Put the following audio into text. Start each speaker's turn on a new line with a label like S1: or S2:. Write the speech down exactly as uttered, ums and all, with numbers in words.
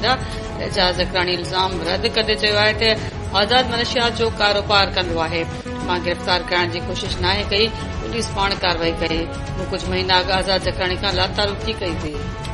S1: एजाज़ जकरानी इल्ज़ाम रद्द कंदे चयो आहे त आज़ाद मनशियात जो कारोबार कंदो आहे। मां गिरफ़्तार करण जी कोशिश नाहे कई, पुलिस पाण कार्रवाई करे। मूं कुझु महीना अॻु आज़ाद जकरानी खां लातारुकी कई हुई।